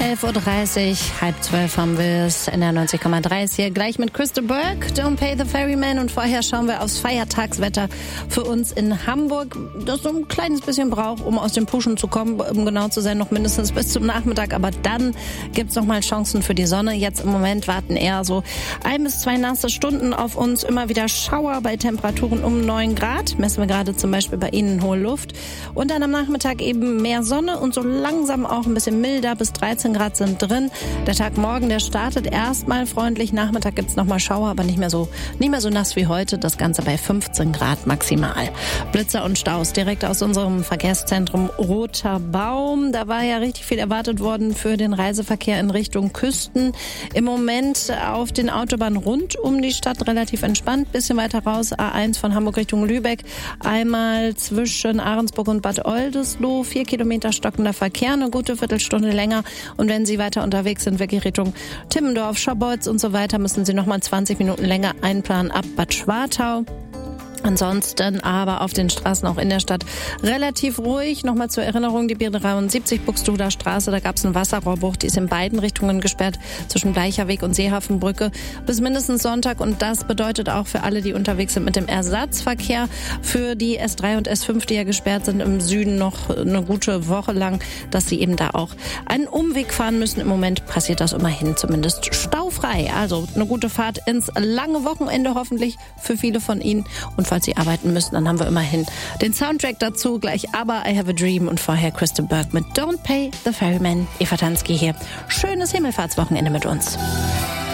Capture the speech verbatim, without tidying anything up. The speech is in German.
elf Uhr dreißig, halb zwölf haben wir es. N R neunzig Komma drei ist hier gleich mit Crystal Burke, Don't Pay the Ferryman. Und vorher schauen wir aufs Feiertagswetter für uns in Hamburg, das so ein kleines bisschen braucht, um aus dem Pushen zu kommen, um genau zu sein, noch mindestens bis zum Nachmittag. Aber dann gibt's noch mal Chancen für die Sonne. Jetzt im Moment warten eher so ein bis zwei nasse Stunden auf uns. Immer wieder Schauer bei Temperaturen um neun Grad. Messen wir gerade zum Beispiel bei Ihnen in hohe Luft. Und dann am Nachmittag eben mehr Sonne und so langsam auch ein bisschen milder. Bis dreizehn Grad sind drin. Der Tag morgen, der startet erstmal freundlich. Nachmittag gibt's noch mal Schauer, aber nicht mehr so, nicht mehr so nass wie heute. Das Ganze bei fünfzehn Grad maximal. Blitzer und Staus direkt aus unserem Verkehrszentrum Roter Baum. Da war ja richtig viel erwartet worden für den Reiseverkehr in Richtung Küsten. Im Moment auf den Autobahnen rund um die Stadt relativ entspannt. Bisschen weiter raus, A eins von Hamburg Richtung Lübeck. Einmal zwischen Ahrensburg und Bad Oldesloe. Vier Kilometer stockender Verkehr, eine gute Viertelstunde länger. Und wenn Sie weiter unterwegs sind, wirklich Richtung Timmendorf, Schabolz und so weiter, müssen Sie nochmal zwanzig Minuten länger einplanen ab Bad Schwartau. Ansonsten aber auf den Straßen auch in der Stadt relativ ruhig. Nochmal zur Erinnerung, die B dreiundsiebzig Buxtehuder Straße, da gab es einen Wasserrohrbruch, die ist in beiden Richtungen gesperrt, zwischen Bleicherweg und Seehafenbrücke bis mindestens Sonntag. Und das bedeutet auch für alle, die unterwegs sind mit dem Ersatzverkehr, für die S drei und S fünf, die ja gesperrt sind im Süden noch eine gute Woche lang, dass sie eben da auch einen Umweg fahren müssen. Im Moment passiert das immerhin zumindest staufrei. Also eine gute Fahrt ins lange Wochenende hoffentlich für viele von Ihnen. Und falls Sie arbeiten müssen, dann haben wir immerhin den Soundtrack dazu. Gleich aber I Have a Dream und vorher Crystal Burke mit Don't Pay the Ferryman. Eva Tansky hier. Schönes Himmelfahrtswochenende mit uns.